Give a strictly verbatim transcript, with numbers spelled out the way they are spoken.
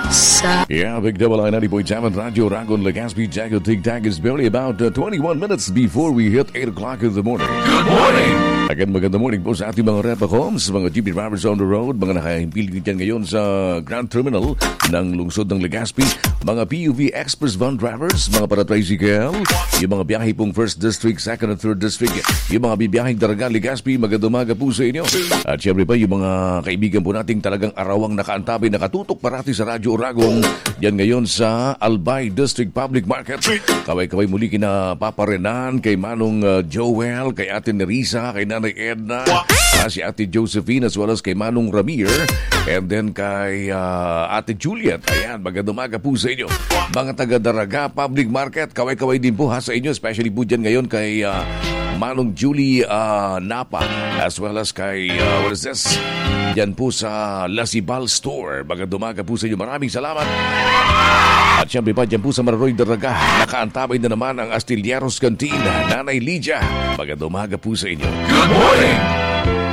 Yeah, Big Double I ninety point seven Radio Ragon Legazpi Jago Tig Tag is barely about uh, twenty-one minutes before we hit eight o'clock in the morning. Good morning! Again, magandang morning po sa ating mga Repa Homes, mga jeepney drivers on the road, mga nakahimpil dyan ngayon sa Grand Terminal ng lungsod ng Legazpi, mga P U V Express van drivers, mga para-tricycle, yung mga biyahe pong First District, Second and Third District, yung mga bibiyaheng Daraga, Legazpi, magandang umaga po sa inyo. At syempre pa, yung mga kaibigan po nating talagang arawang nakaantabay, nakatutok parati sa Radyo Uragong, yan ngayon sa Albay District Public Market. Kaway-kaway muli kina Papa Renan, kay Manong uh, Joel, kay Ate Nerissa, kay Nanay Edna, uh, si Ate Josephine, as well as kay Manong Ramir, and then kay uh, Ate Juliet. Ayan, magandang umaga po sa inyo. Mga taga-Daraga Public Market, kaway-kaway din po ha sa inyo, especially po dyan ngayon kay uh, Manong Julie uh, Napa, as well as kay, uh, what is this? Yan po sa Lasibal Store. Magandang umaga po sa inyo. Maraming salamat. At siyempre pa, dyan po sa Mararoy Daraga, nakaantabay na naman ang Astilleros Canteen, Nanay Lydia. Magandang umaga po sa inyo. Good morning!